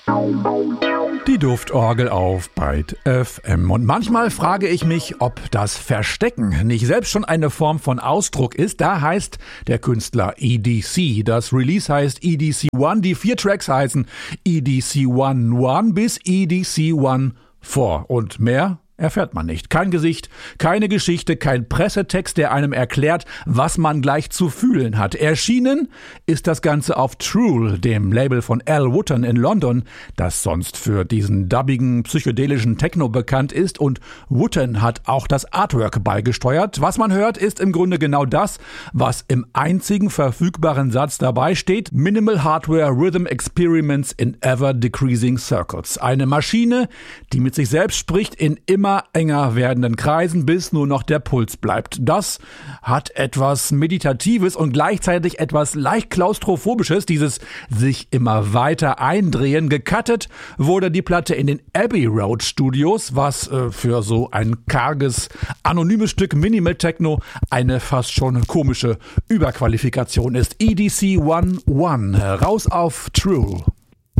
Die Duftorgel auf Byte FM. Und manchmal frage ich mich, ob das Verstecken nicht selbst schon eine Form von Ausdruck ist. Da heißt der Künstler EDC. Das Release heißt EDC One. Die 4 Tracks heißen EDC One 1 bis EDC One 4. Und mehr erfährt man nicht. Kein Gesicht, keine Geschichte, kein Pressetext, der einem erklärt, was man gleich zu fühlen hat. Erschienen ist das Ganze auf Trul, dem Label von Al Wooten in London, das sonst für diesen dubbigen, psychedelischen Techno bekannt ist. Und Wooten hat auch das Artwork beigesteuert. Was man hört, ist im Grunde genau das, was im einzigen verfügbaren Satz dabei steht. Minimal Hardware Rhythm Experiments in Ever Decreasing Circles. Eine Maschine, die mit sich selbst spricht in immer enger werdenden Kreisen, bis nur noch der Puls bleibt. Das hat etwas Meditatives und gleichzeitig etwas leicht Klaustrophobisches, dieses sich immer weiter eindrehen. Gecuttet wurde die Platte in den Abbey Road Studios, was für so ein karges, anonymes Stück Minimal Techno eine fast schon komische Überqualifikation ist. EDC 1-1, raus auf True.